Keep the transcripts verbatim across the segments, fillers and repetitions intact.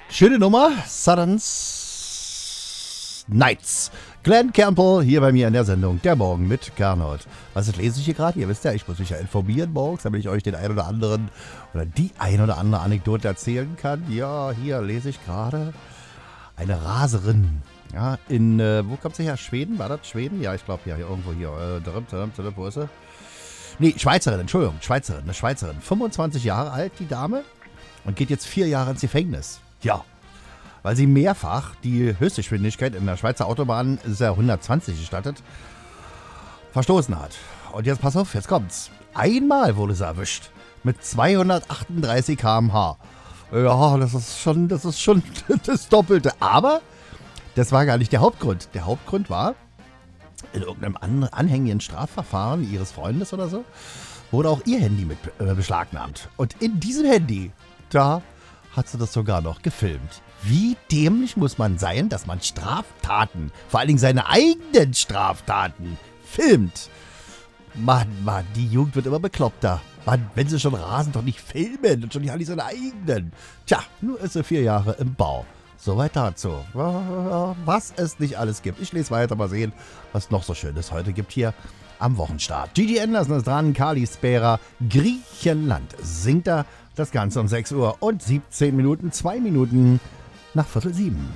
Schöne Nummer, Southern's Nights. Glenn Campbell hier bei mir in der Sendung Der Morgen mit Gernot. Was ist, lese ich hier gerade? Ihr wisst ja, ich muss mich ja informieren morgens, damit ich euch den ein oder anderen oder die ein oder andere Anekdote erzählen kann. Ja, hier lese ich gerade eine Raserin. Ja, in, äh, wo kommt sie her? Schweden? War das Schweden? Ja, ich glaube, ja, hier irgendwo hier. Äh, drin, drin, drin, wo ist sie? Nee, Schweizerin, Entschuldigung, Schweizerin, eine Schweizerin. fünfundzwanzig Jahre alt, die Dame, und geht jetzt vier Jahre ins Gefängnis. Ja, weil sie mehrfach die Höchstgeschwindigkeit in der Schweizer Autobahn, ist ja hundertzwanzig gestattet, verstoßen hat. Und jetzt pass auf, jetzt kommt's. Einmal wurde sie erwischt mit zweihundertachtunddreißig Kilometer pro Stunde. Ja, das ist schon, das ist schon das Doppelte. Aber das war gar nicht der Hauptgrund. Der Hauptgrund war, in irgendeinem an, anhängigen Strafverfahren ihres Freundes oder so, wurde auch ihr Handy mit äh, beschlagnahmt. Und in diesem Handy, da hat sie das sogar noch gefilmt. Wie dämlich muss man sein, dass man Straftaten, vor allen Dingen seine eigenen Straftaten, filmt? Mann, Mann, die Jugend wird immer bekloppter. Mann, wenn sie schon rasen, doch nicht filmen und schon nicht alle seine eigenen. Tja, nur ist sie vier Jahre im Bau. Soweit dazu. Was es nicht alles gibt. Ich lese weiter, mal sehen, was noch so Schönes heute gibt hier am Wochenstart. Gigi Anderson ist dran, Kali Spera, Griechenland singt er. Das Ganze um sechs Uhr und siebzehn Minuten, zwei Minuten nach Viertel sieben.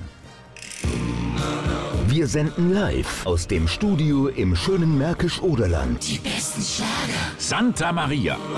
Wir senden live aus dem Studio im schönen Märkisch-Oderland. Die besten Schlager. Santa Maria.